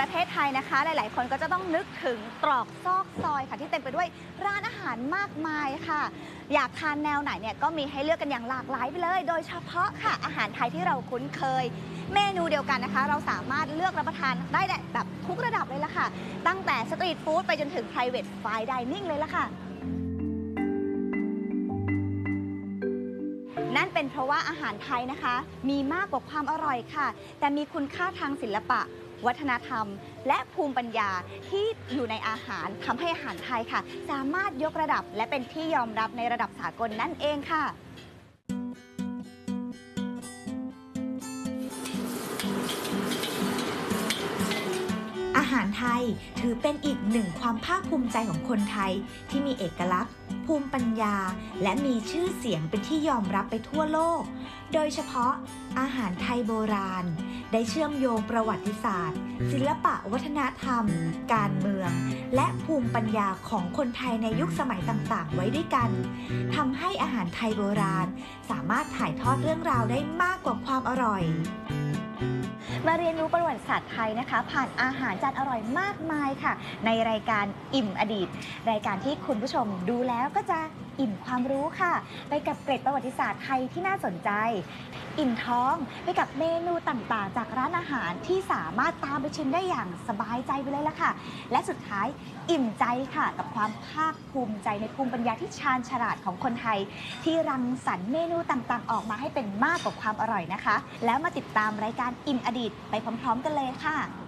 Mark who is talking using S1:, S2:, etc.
S1: ประเทศไทยนะคะหลายๆคนก็จะต้องนึกถึงตรอกซอกซอยค่ะที่เต็มไปด้วยร้านอาหารมากมายค่ะอยากทานแนวไหนเนี่ยก็มีให้เลือกกันอย่างหลากหลายไปเลยโดยเฉพาะค่ะอาหารไทยที่เราคุ้นเคยเมนูเดียวกันนะคะเราสามารถเลือกรับประทานได้แบบทุกระดับเลยล่ะค่ะตั้งแต่สตรีทฟู้ดไปจนถึง private fine dining เลยล่ะค่ะนั่นเป็นเพราะว่าอาหารไทยนะคะมีมากกว่าความอร่อยค่ะแต่มีคุณค่าทางศิลปะวัฒนธรรมและภูมิปัญญาที่อยู่ในอาหารทำให้อาหารไทยค่ะสามารถยกระดับและเป็นที่ยอมรับในระดับสากลนั่นเองค่ะอาหารไทยถือเป็นอีกหนึ่งความภาคภูมิใจของคนไทยที่มีเอกลักษณ์ภูมิปัญญาและมีชื่อเสียงเป็นที่ยอมรับไปทั่วโลกโดยเฉพาะอาหารไทยโบราณได้เชื่อมโยงประวัติศาสตร์ศิลปะวัฒนธรรมการเมืองและภูมิปัญญาของคนไทยในยุคสมัยต่างๆไว้ด้วยกันทำให้อาหารไทยโบราณสามารถถ่ายทอดเรื่องราวได้มากกว่าความอร่อยมาเรียนรู้ประวัติศาสตร์ไทยนะคะผ่านอาหารจานอร่อยมากมายค่ะในรายการอิ่มอดีตรายการที่คุณผู้ชมดูแล้วก็จะอิ่มความรู้ค่ะไปกับเกร็ดประวัติศาสตร์ไทยที่น่าสนใจอิ่มท้องไปกับเมนูต่างๆจากร้านอาหารที่สามารถตามไปชิมได้อย่างสบายใจไปเลยละค่ะและสุดท้ายอิ่มใจค่ะกับความภาคภูมิใจในภูมิปัญญาที่ชาญฉลาดของคนไทยที่รังสรรค์เมนูต่างๆออกมาให้เป็นมากกว่าความอร่อยนะคะแล้วมาติดตามรายการอิ่มอดีตไปพร้อมๆกันเลยค่ะ